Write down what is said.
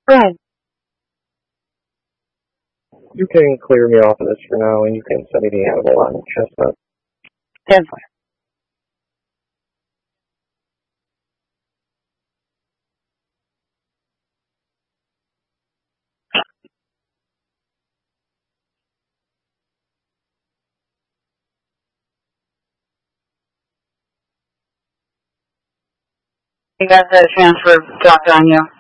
Right. You can clear me off of this for now, and you can send me the animal on Chestnut. 10-4. You guys had a chance for talk on you.